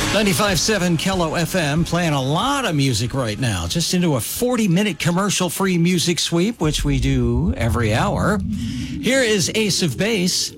95.7 Kello FM, playing a lot of music right now. Just into a 40-minute commercial-free music sweep, which we do every hour. Here is Ace of Base.